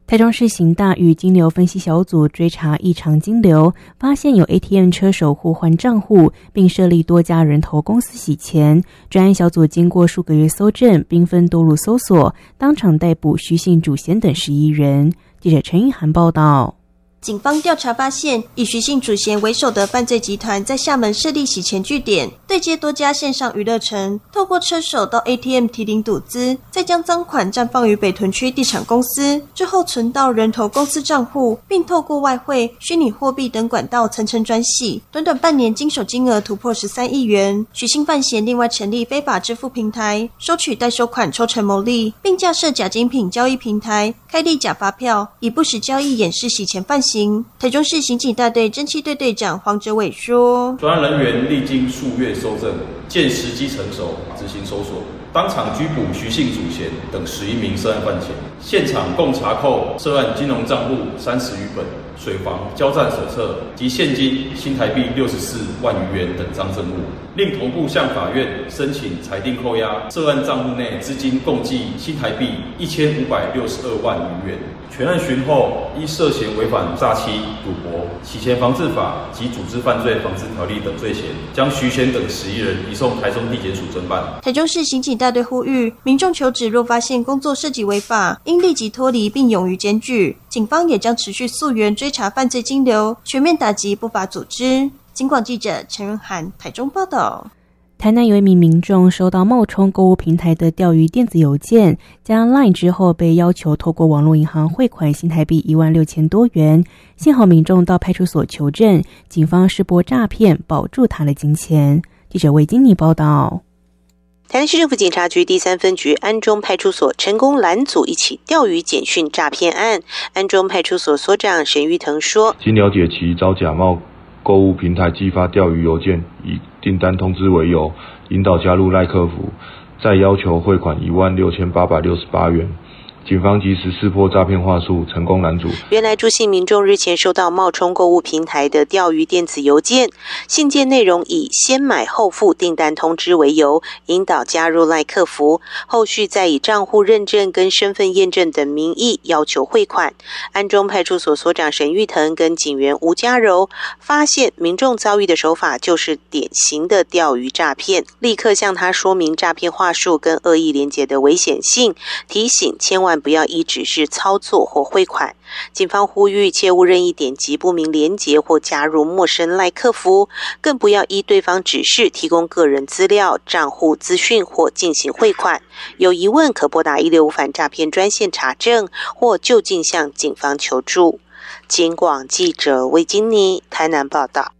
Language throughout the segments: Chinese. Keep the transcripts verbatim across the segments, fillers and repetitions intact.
台中市刑大与金流分析小组追查异常金流，发现有 A T M 车手互换账户，并设立多家人头公司洗钱。专案小组经过数个月搜证，兵分多路搜索，当场逮捕徐姓主嫌等十一人。记者陈玉涵报道。 警方调查发现，以徐姓主嫌为首的犯罪集团在厦门设立洗钱据点，对接多家线上娱乐城，透过车手到 A T M 提领赌资，再将赃款暂放于北屯区地产公司，之后存到人头公司账户，并透过外汇、虚拟货币等管道层层转洗，短短半年经手金额突破十三亿元。徐姓犯嫌另外成立非法支付平台，收取代收款抽成牟利，并架设假精品交易平台，开立假发票，以不实交易掩饰洗钱犯行。台中市刑警大队侦缉队队长黄哲伟说， 专案人员历经数月搜证，见时机成熟，执行搜索，当场拘捕徐姓主嫌等十一名涉案犯嫌，现场共查扣涉案金融账户三十余本、水房交战手册及现金新台币六十四万余元等赃证物，另同步向法院申请裁定扣押涉案账户内资金共计新台币一千五百六十二万余元。全案询后，依涉嫌违反诈欺、赌博、洗钱防治法及组织犯罪防治条例等罪嫌，将徐嫌等十一人移送台中地检署侦办。 台中市刑警大队呼吁民众求职若发现工作涉及违法，应立即脱离并勇于检举。警方也将持续溯源追查犯罪金流，全面打击不法组织。警广记者陈润涵台中报道。 台南有一名民众收到冒充购物平台的钓鱼电子邮件，加 LINE 之后被要求透过网络银行汇款新台币一万六千多元。幸好民众到派出所求证，警方识破诈骗，保住他的金钱。记者魏金妮报道。 台南市政府警察局第三分局安中派出所成功拦阻一起钓鱼简讯诈骗案。安中派出所所长沈玉腾说， 经了解其遭假冒购物平台寄发钓鱼邮件，以订单通知为由，引导加入赖客服，再要求汇款一万六千八百六十八元。警方及时识破诈骗话术，成功拦阻。 原来朱姓民众日前收到冒充购物平台的钓鱼电子邮件，信件内容以先买后付订单通知为由，引导加入赖客服，后续再以账户认证跟身份验证等名义要求汇款。安中派出所所长沈玉腾跟警员吴家柔发现民众遭遇的手法就是典型的钓鱼诈骗，立刻向他说明诈骗话术跟恶意连结的危险性，提醒千万不要依指示操作或汇款。警方呼吁切勿任意点击不明连结或加入陌生赖客服，更不要依对方指示提供个人资料、账户资讯或进行汇款。有疑问可拨打一六五反诈骗专线查证，或就近向警方求助。警广记者魏金妮台南报道。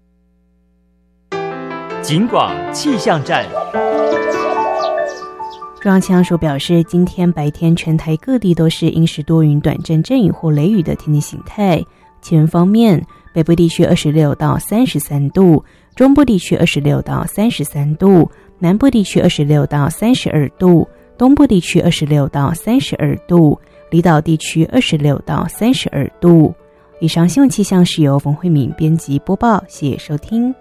警广气象站。 中央气象署表示，今天白天全台各地都是阴时多云、短阵阵雨或雷雨的天气形态。气温方面，北部地区二十六到三十三度，中部地区二十六到三十三度，南部地区二十六到三十二度，东部地区二十六到三十二度，离岛地区二十六到三十二度。以上新闻气象是由冯慧敏编辑播报，谢谢收听。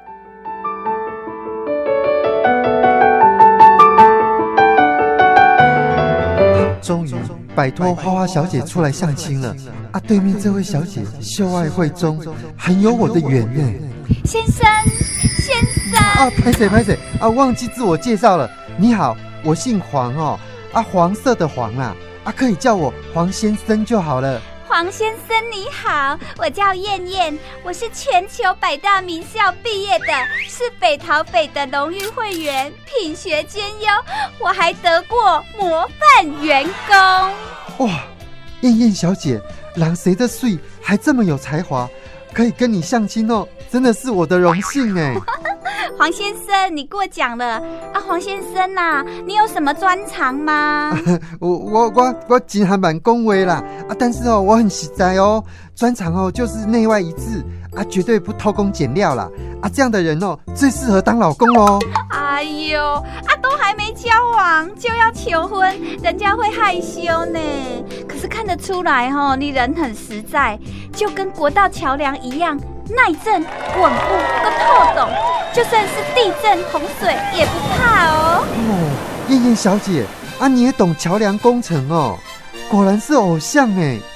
终于摆脱花花小姐出来相亲了啊！对面这位小姐秀爱慧中，很有我的缘呢。 先生，先生啊，拍谁拍谁啊！忘记自我介绍了。你好，我姓黄哦，啊，黄色的黄啊，啊，可以叫我黄先生就好了。 黄先生你好，我叫燕燕，我是全球百大名校毕业的，是北桃北的荣誉会员，品学兼优，我还得过模范员工。 哇，燕燕小姐，人谁的水还这么有才华，可以跟你相亲哦，真的是我的荣幸哎。 黄先生，你过奖了啊！黄先生呐、啊，你有什么专长吗？ 我我我我真还蛮恭维啦啊！但是哦，我很实在哦，专长哦就是内外一致啊，绝对不偷工减料啦啊！这样的人哦，最适合当老公哦。 哎呦啊，都还没交往就要求婚，人家会害羞呢。可是看得出来哦，你人很实在，就跟国道桥梁一样。耐震、稳固、都透懂，就算是地震、洪水也不怕哦。 哦，燕燕小姐啊，你也懂桥梁工程哦，果然是偶像哎。